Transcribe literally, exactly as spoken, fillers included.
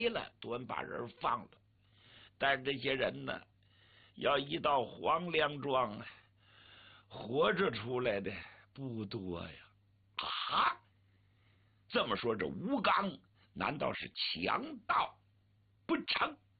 了，端把人放了。但是这些人呢，要一到黄梁庄，活着出来的不多呀。啊，这么说，这吴刚难道是强盗不成？